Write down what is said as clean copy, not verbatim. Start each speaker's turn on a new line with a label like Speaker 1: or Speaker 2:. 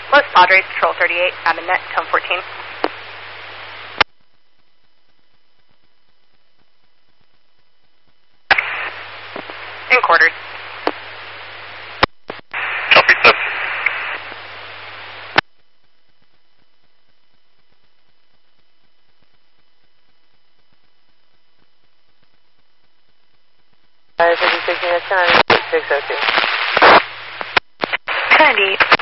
Speaker 1: Los Padres, Patrol 38, I'm in net, tone 14. In quarters.
Speaker 2: Copy, sir.
Speaker 3: Fire 56 units, 602.
Speaker 1: 90.